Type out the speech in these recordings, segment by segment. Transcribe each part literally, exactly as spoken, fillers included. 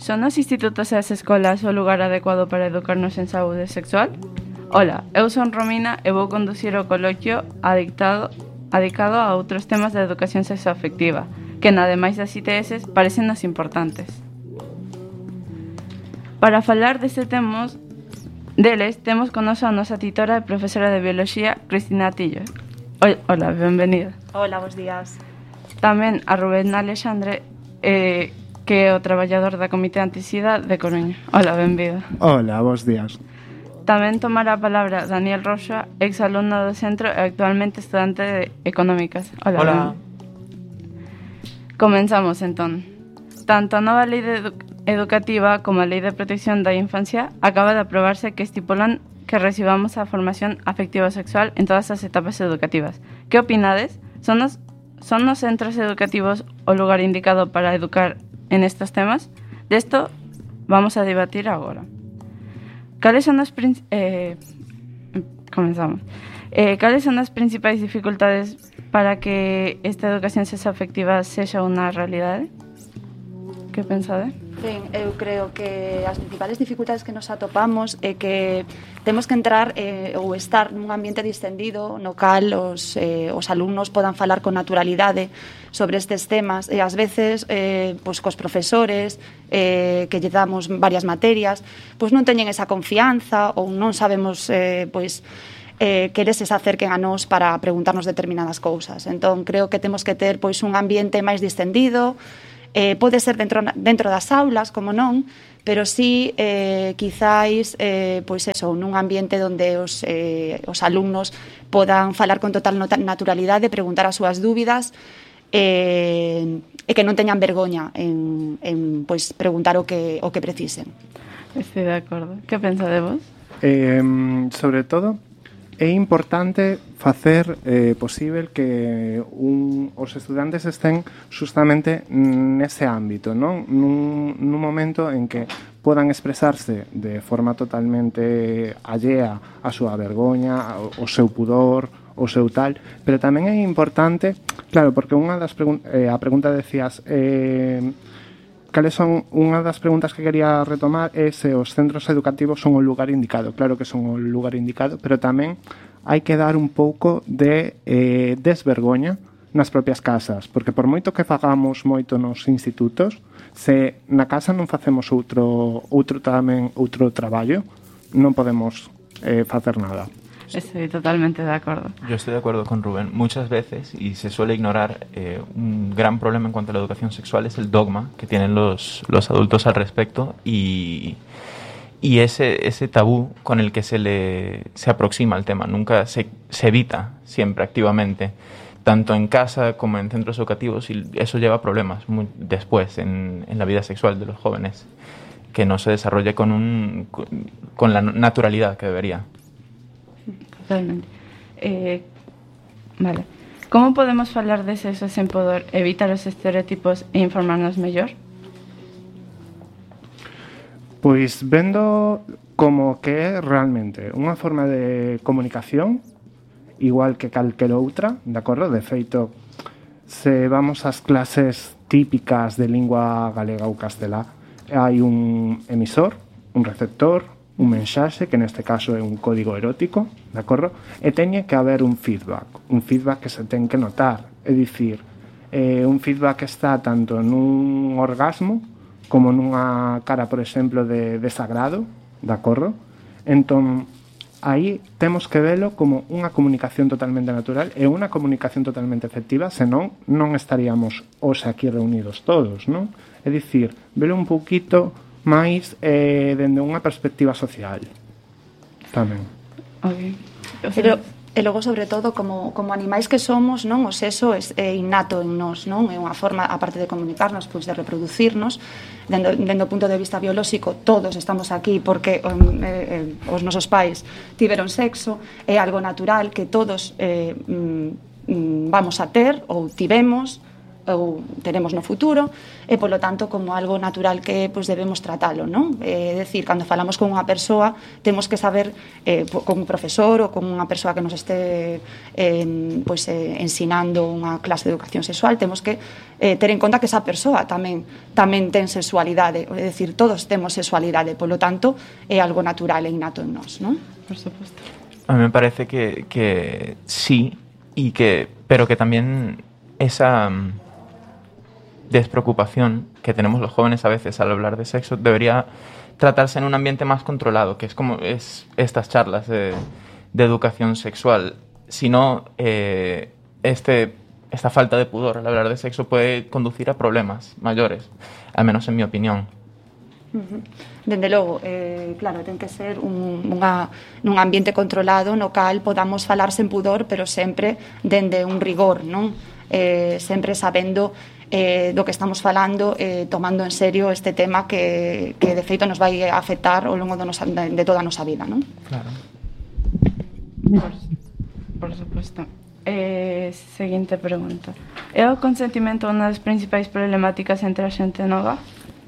Son os institutos e as escolas o lugar adecuado para educarnos en saúde sexual? Ola, eu son Romina e vou conducir o coloquio adictado, adicado a outros temas de educación sexoafectiva, que ademais das I T S parecennos importantes. Para falar deste temos, deles, temos con nosa a nosa titora e profesora de Biología, Cristina Atillo. Ola, benvenida. Hola, bons días. Tamén a Rubén Alexandre, eh, que é o traballador da Comité Antisida de Coruña. Hola, benvido. Hola, bons días. Tamén tomará a palabra Daniel Roxa, exalumno do centro e actualmente estudante de Económicas. Hola. Hola. Comenzamos, entón. Tanto a nova lei de edu- educativa como a lei de protección da infancia acaba de aprobarse que estipulan que recibamos a formación afectivo-sexual en todas as etapas educativas. Que opinades? Son os, son os centros educativos o lugar indicado para educar en estos temas? Desto vamos a debatir agora. Cales son as prin- eh, comenzamos. Eh, cales son as principais dificultades para que esta educación sexoafectiva sexa unha realidade? Que pensade? Ben, eu creo que as principales dificultades que nos atopamos é que temos que entrar eh, ou estar nun ambiente distendido no cal os, eh, os alumnos podan falar con naturalidade sobre estes temas e ás veces eh, pois, cos profesores eh, que lle damos varias materias pois non teñen esa confianza ou non sabemos eh, pois eh, que eles se acerquen a nós para preguntarnos determinadas cousas. Entón creo que temos que ter pois un ambiente máis distendido. Eh, pode ser dentro, dentro das aulas, como non, pero sí, eh, quizáis, eh, pois eso, nun ambiente onde os, eh, os alumnos podan falar con total naturalidade, preguntar as súas dúbidas, eh, e que non teñan vergoña en, en pois, preguntar o que, o que precisen. Estou de acordo. Que pensa de vos? Eh, sobre todo, é importante facer eh, posible que un, os estudantes estén justamente nese ámbito, non? Nun, nun momento en que podan expresarse de forma totalmente allea a súa vergoña, o, o seu pudor, o seu tal, pero tamén é importante, claro, porque unha das pregun- eh, a pregunta decías eh, cales son unha das preguntas que quería retomar é se os centros educativos son o lugar indicado. Claro que son o lugar indicado, pero tamén hai que dar un pouco de eh, desvergoña nas propias casas, porque por moito que fagamos moito nos institutos, se na casa non facemos outro outro tamén outro traballo, non podemos eh, facer nada. Estoy totalmente de acuerdo. Yo estoy de acuerdo con Rubén. Muchas veces, y se suele ignorar, eh, un gran problema en cuanto a la educación sexual es el dogma que tienen los, los adultos al respecto y, y ese, ese tabú con el que se le se aproxima al tema. Nunca se, se evita siempre activamente, tanto en casa como en centros educativos, y eso lleva a problemas muy después en, en la vida sexual de los jóvenes, que no se desarrolle con, un, con la naturalidad que debería. Totalmente. Eh, vale. Como podemos falar de sexo sen poder evitar os estereotipos e informarnos mellor? Pois vendo como que é realmente unha forma de comunicación igual que calquer outra, de acordo? De feito, se vamos ás clases típicas de lingua galega ou castelá, hai un emisor, un receptor, un mensaxe, que neste caso é un código erótico, de acordo? E teñe que haber un feedback, un feedback que se ten que notar, é dicir, eh, un feedback que está tanto nun orgasmo como nunha cara, por exemplo, de desagrado, de acordo? Entón, aí temos que velo como unha comunicación totalmente natural e unha comunicación totalmente efectiva, senón non estaríamos hoxe aquí reunidos todos, non? É dicir, velo un pouquito máis eh, dende unha perspectiva social tamén. Okay. O sea, Pero e logo, sobre todo, como, como animais que somos, non, o sexo é, é innato en nós, non? É unha forma, aparte de comunicarnos, pois de reproducirnos, dende, dende o punto de vista biolóxico, todos estamos aquí porque um, eh, eh, os nosos pais tiveron sexo, é algo natural que todos eh, mm, vamos a ter ou tivemos ou teremos no futuro, e polo tanto como algo natural que pois, debemos tratalo, non? É dicir, cando falamos con unha persoa temos que saber, eh, con un profesor ou con unha persoa que nos este eh, pois, eh, ensinando unha clase de educación sexual, temos que eh, ter en conta que esa persoa tamén tamén ten sexualidade, é dicir, todos temos sexualidade, polo tanto é algo natural e innato en nós, non? Por supuesto. A mí me parece que, que sí, y que, pero que también esa despreocupación que tenemos los jóvenes a veces al hablar de sexo debería tratarse en un ambiente más controlado, que es como es estas charlas de, de educación sexual. Si no, eh, este, esta falta de pudor al hablar de sexo puede conducir a problemas mayores, al menos en mi opinión. Uh-huh. Dende logo, eh, claro, ten que ser un, unha, nun ambiente controlado no cal podamos falar sen pudor, pero sempre dende un rigor, non? Eh, sempre sabendo eh, do que estamos falando, eh, tomando en serio este tema que, que de feito nos vai a afectar ao longo do nosa, de, de toda a nosa vida, non? Claro. Por, por supuesto. Eh, seguinte pregunta. É o consentimento unha das principais problemáticas entre a xente nova?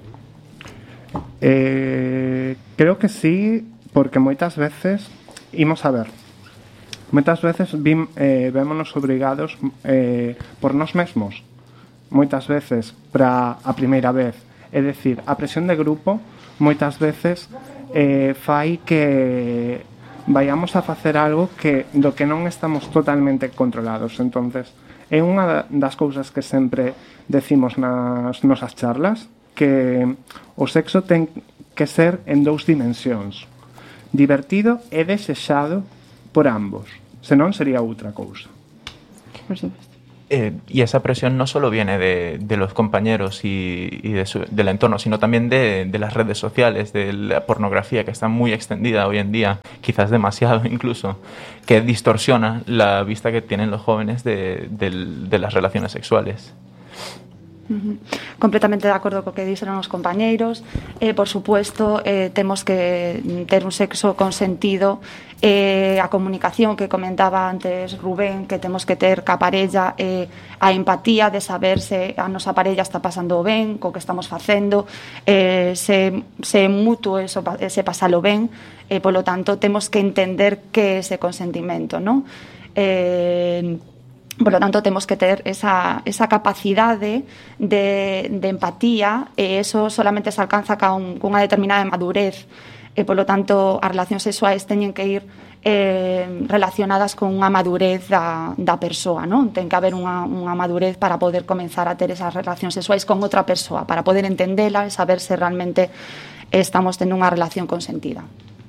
Eh, creo que sí, porque moitas veces imos a ver moitas veces vim, eh, vémonos obrigados eh, por nós mesmos moitas veces para a primeira vez, é dicir, a presión de grupo moitas veces eh, fai que vayamos a facer algo que do que non estamos totalmente controlados. Entonces é unha das cousas que sempre decimos nas nosas charlas, que o sexo ten que ser en dous dimensións, divertido e desexado por ambos, senón sería outra cousa. Por supuesto. Eh, y esa presión no solo viene de, de los compañeros y, y de su, del entorno, sino también de, de las redes sociales, de la pornografía, que está muy extendida hoy en día, quizás demasiado incluso, que distorsiona la vista que tienen los jóvenes de, de, de las relaciones sexuales. Uh-huh. Completamente de acordo co que dixeron os compañeiros. Eh, por supuesto, eh, temos que ter un sexo consentido. Eh, a comunicación que comentaba antes Rubén, que temos que ter ca parella, eh, a empatía de saber se a nosa parella está pasando ben co que estamos facendo, eh, se, se mutuo eso, ese pasalo ben, eh, polo tanto temos que entender que é ese consentimento, non? Eh, Por lo tanto, temos que ter esa, esa capacidade de, de empatía, e eso solamente se alcanza con unha determinada madurez. E, por lo tanto, as relacións sexuais teñen que ir eh, relacionadas con unha madurez da, da persoa, non? Ten que haber unha, unha madurez para poder comenzar a ter esas relacións sexuais con outra persoa, para poder entendela e saber se realmente estamos tendo unha relación consentida.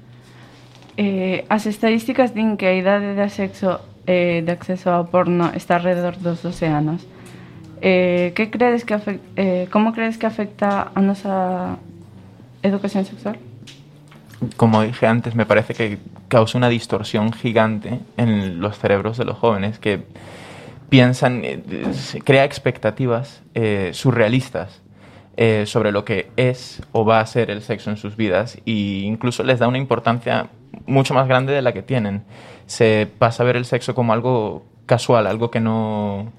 Eh, as estadísticas din que a idade de sexo eh, de acceso ao porno está alrededor dos doce anos. Eh, que credes que afecta, eh, como credes que afecta a nosa educación sexual? Como dije antes, me parece que causa una distorsión gigante en los cerebros de los jóvenes que piensan, eh, crea expectativas eh, surrealistas eh, sobre lo que es o va a ser el sexo en sus vidas, e incluso les da una importancia mucho más grande de la que tienen. Se pasa a ver el sexo como algo casual, algo que no,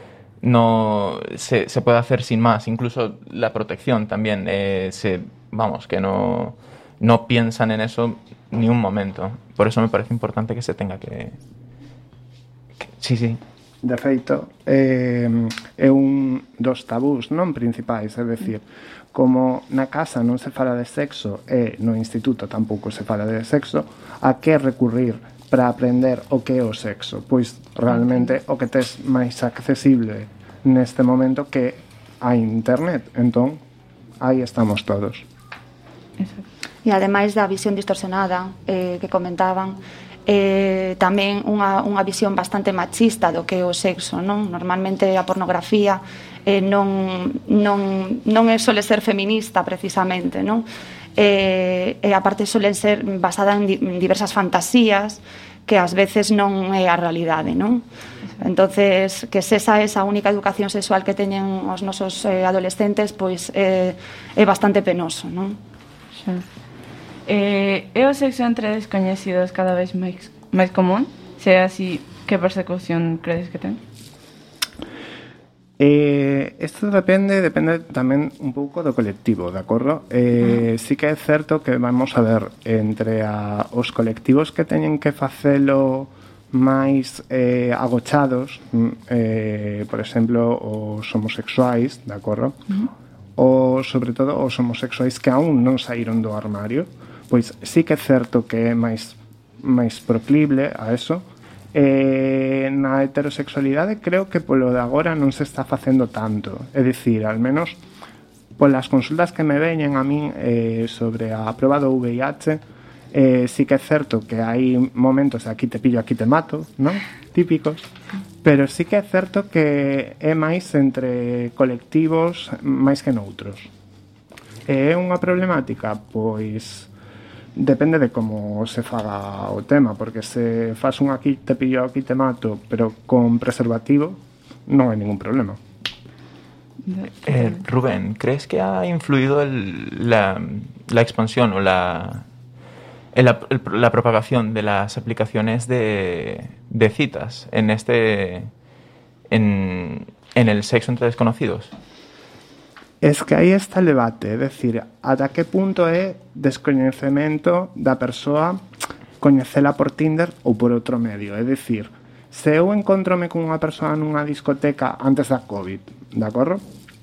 no se, se puede hacer sin más. Incluso la protección también, eh, se, vamos, que no, no piensan en eso ni un momento. Por eso me parece importante que se tenga que... que sí, sí. De feito, eh, é un dos tabús non principais, é dicir, como na casa non se fala de sexo e no instituto tampouco se fala de sexo, a que recurrir para aprender o que é o sexo? Pois realmente o que tes máis accesible neste momento que a internet, entón aí estamos todos. Exacto. E ademais da visión distorsionada eh, que comentaban, eh, tamén unha, unha visión bastante machista do que é o sexo, non? Normalmente a pornografía eh, non, non, non é sole ser feminista precisamente, non? E, e aparte solen ser basada en, di, en diversas fantasías que ás veces non é a realidade, non? Entonces, que se esa é a única educación sexual que teñen os nosos eh, adolescentes, pois eh, é bastante penoso, non? Xa. Eh, é o sexo entre descoñecidos cada vez máis, máis común? Se é así, que persecución credes que ten? Eh, isto depende depende tamén un pouco do colectivo, de acordo? Eh, uh-huh. Sí que é certo que vamos a ver entre a, os colectivos que teñen que facelo máis eh, agochados, eh, por exemplo, os homosexuais, de acordo? Uh-huh. Ou, sobre todo, os homosexuais que aún non saíron do armario, pois sí que é certo que é máis, máis proclible a eso. Eh, na heterosexualidade creo que polo de agora non se está facendo tanto, é dicir, al menos polas consultas que me veñen a min eh, sobre a proba do V I H, eh, sí que é certo que hai momentos de aquí te pillo, aquí te mato, non? Típicos, pero sí que é certo que é máis entre colectivos máis que noutros. É unha problemática? Pois depende de como se faga o tema, porque se faz un aquí te pillo, aquí te mato, pero con preservativo, non hai ningún problema. Eh, Rubén, ¿crees que ha influido el, la, la expansión o la, el, el, la propagación de las aplicaciones de, de citas en este en, en el sexo entre desconocidos? Es que aí está o debate, é dicir, ata que punto é descoñecemento da persoa coñecela por Tinder ou por outro medio. É dicir, se eu encontrome con unha persoa nunha discoteca antes da COVID, de acordo?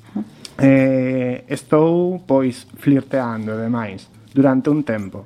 Eh, estou, pois, flirteando e demais durante un tempo.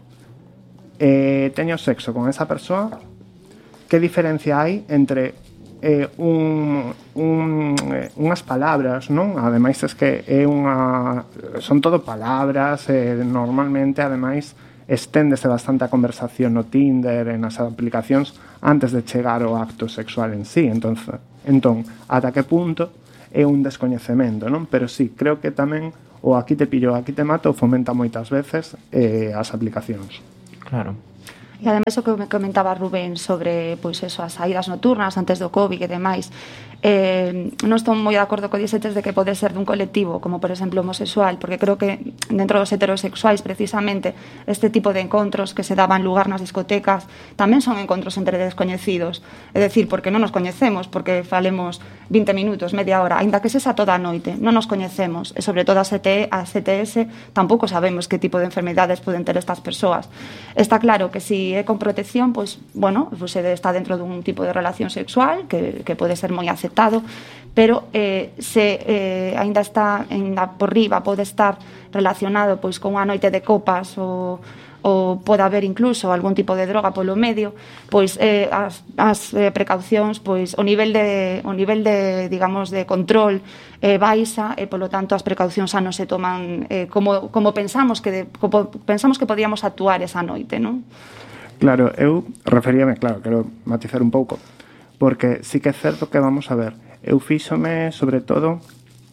Eh, teño sexo con esa persoa, que diferencia hai entre Eh, un, un, eh, unhas palabras, non? Ademais es que é unha son todo palabras, eh, normalmente ademais esténdese bastante a conversación no Tinder, en as aplicacións antes de chegar ao acto sexual en sí. Entonces, entón, ata que punto é un descoñecemento, non? Pero sí, creo que tamén o aquí te pillo, aquí te mato fomenta moitas veces eh, as aplicacións. Claro. E ademais o que me comentaba Rubén sobre pois eso, as saídas nocturnas antes do COVID e demais, eh, non estou moi de acordo co dicetes de que pode ser dun colectivo como por exemplo homosexual, porque creo que dentro dos heterosexuais precisamente este tipo de encontros que se daban lugar nas discotecas tamén son encontros entre descoñecidos, é dicir, porque non nos coñecemos, porque falemos vinte minutos, media hora, aínda que sexa toda a noite, non nos coñecemos, e sobre todo a C T S tampouco sabemos que tipo de enfermedades poden ter estas persoas. Está claro que si é con protección, pois, bueno, pues está dentro dun tipo de relación sexual que, que pode ser moi aceptado, pero eh, se eh, aínda está en la, por riba, pode estar relacionado pois con unha noite de copas ou ou pode haber incluso algún tipo de droga polo medio, pois eh, as, as eh, precaucións, pois o nivel de o nivel de, digamos, de control eh, baixa e polo tanto as precaucións xa non se toman eh, como como pensamos que de, como pensamos que podíamos actuar esa noite, non? Claro, eu referíame, claro, quero matizar un pouco, porque sí que é certo que vamos a ver, eu fíxome sobre todo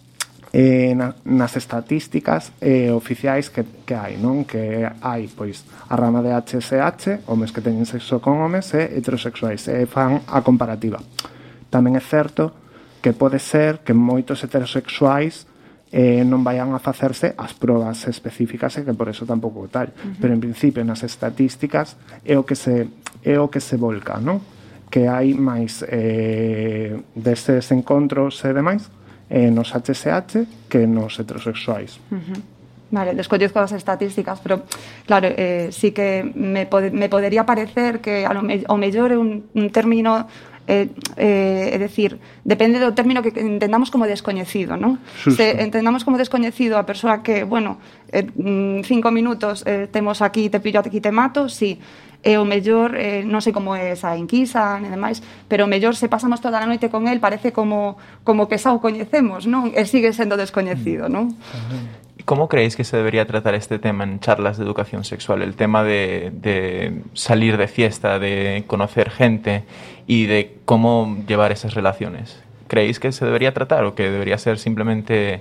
eh, na, nas estatísticas eh, oficiais que, que hai, non? Que hai, pois, a rama de H S H, homes que teñen sexo con homes e heterosexuais, e fan a comparativa. Tamén é certo que pode ser que moitos heterosexuais eh, non vayan a facerse as probas específicas e que por eso tampouco tal, uh-huh. Pero en principio nas estatísticas é o que se é o que se volca, non? Que hai máis eh, destes encontros e demais eh, nos H S H que nos heterosexuais. Uh-huh. Vale, descoñezco as estatísticas, pero claro, eh, sí que me, pode, me podería parecer que a lo, me, o mellor é un, un término eh, eh, é dicir, depende do término que entendamos como descoñecido, non? Se entendamos como descoñecido a persoa que, bueno, eh, cinco minutos eh, temos aquí, te pillo, aquí te mato, sí, e o mellor, eh, non sei como é esa enquisa e demais, pero o mellor se pasamos toda a noite con el parece como como que xa o coñecemos, non? E sigue sendo descoñecido, non? ¿Cómo creéis que se debería tratar este tema en charlas de educación sexual? El tema de, de salir de fiesta, de conocer gente y de cómo llevar esas relaciones. ¿Creéis que se debería tratar o que debería ser simplemente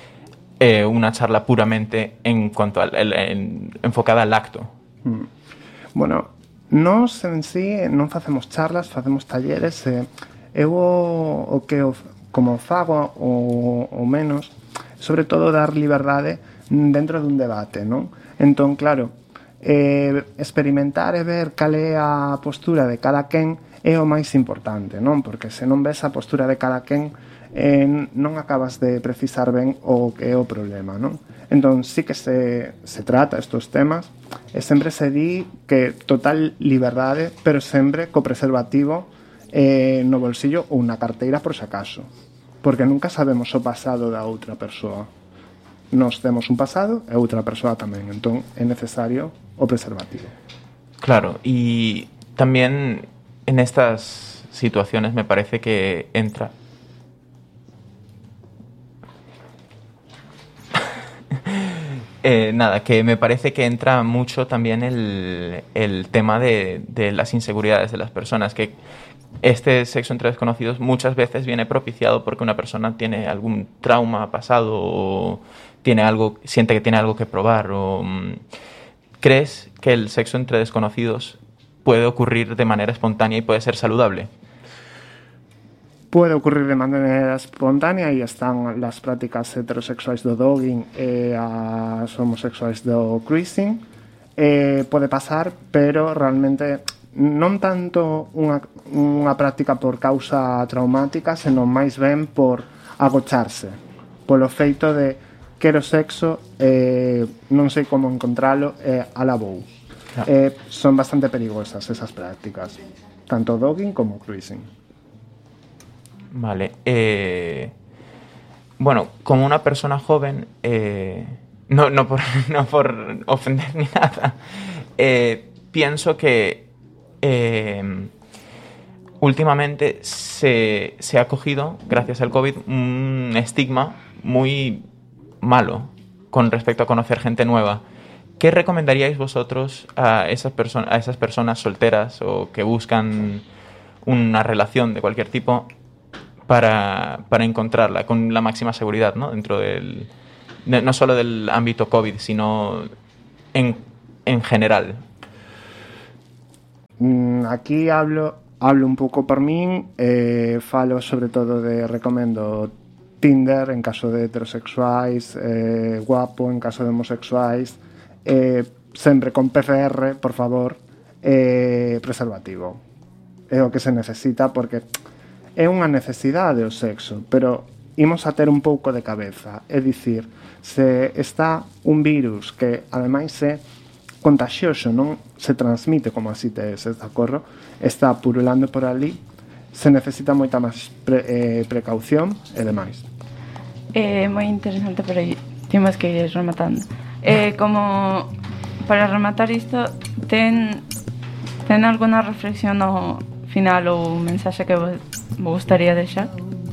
eh, una charla puramente en cuanto al, el, en, enfocada al acto? Bueno, nós en sí non facemos charlas, facemos talleres. Eh, eu o, o que o, como fago o, o menos, sobre todo dar liberdade dentro dun debate, non? Entón, claro, eh, experimentar e ver cal é a postura de cada quen é o máis importante, non? Porque se non ves a postura de cada quen, eh, non acabas de precisar ben o que é o problema, non? Entón, sí que se, se trata estes temas e sempre se di que total liberdade, pero sempre co preservativo eh, no bolsillo ou na carteira por si acaso, porque nunca sabemos o pasado da outra persoa. Nos temos un pasado e outra persoa tamén, entón é necesario o preservativo. Claro, y también en estas situaciones me parece que entra Eh, nada, que me parece que entra mucho también el, el tema de, de las inseguridades de las personas, que este sexo entre desconocidos muchas veces viene propiciado porque una persona tiene algún trauma pasado o tiene algo, siente que tiene algo que probar. O, ¿crees que el sexo entre desconocidos puede ocurrir de manera espontánea y puede ser saludable? Puede ocurrir de manera espontánea e están las prácticas heterosexuais do dogging e as homosexuais do cruising. Eh, pode pasar, pero realmente non tanto unha, unha práctica por causa traumática, senón máis ben por agocharse, polo feito de quero sexo, eh, non sei como encontralo, e eh, ala vou. No. Eh, son bastante perigosas esas prácticas, tanto dogging como cruising. Vale. Eh, bueno, como una persona joven, eh, no, no, por, no por ofender ni nada, eh, pienso que eh, últimamente se, se ha cogido, gracias al COVID, un estigma muy malo con respecto a conocer gente nueva. ¿Qué recomendaríais vosotros a esas, perso- a esas personas solteras o que buscan una relación de cualquier tipo para, para encontrarla con la máxima seguridad, ¿no? Dentro del, de, no solo del ámbito COVID, sino en, en general? Aquí hablo, hablo un pouco por min, eh, falo sobre todo de, recomendo Tinder en caso de heterosexuais, eh, Guapo en caso de homosexuais, eh, sempre con P C R, por favor, eh, preservativo. É o que se necesita porque é unha necesidade o sexo, pero imos a ter un pouco de cabeza. É dicir, se está un virus que ademais é contagioso, non se transmite como así te es, de acordo? Está purulando por ali, se necesita moita máis pre, eh, precaución e demais. É moi interesante, pero temos que ir rematando. Eh, como para rematar isto, ten, ten alguna reflexión no final ou mensaxe que vos gustaría deixar?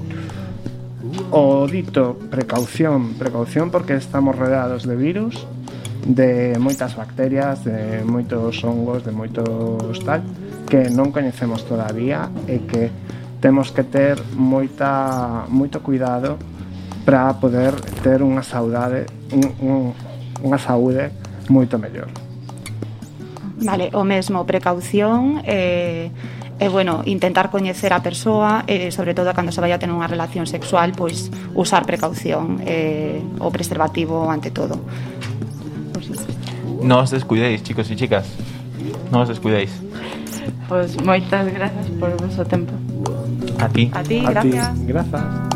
O dito, precaución, precaución porque estamos rodeados de virus, de moitas bacterias, de moitos hongos, de moitos tal, que non coñecemos todavía e que temos que ter moita, moito cuidado para poder ter unha saudade, un, un, unha saúde moito mellor. Vale, o mesmo, precaución e... Eh... E, bueno, intentar coñecer a persoa e, sobre todo, cando se vai a tener unha relación sexual, pois, usar precaución e, o preservativo ante todo. No os descuidéis, chicos e chicas. No os descuidéis. Pois moitas grazas por o vosso tempo. A ti. A ti, a gracias. Ti, grazas.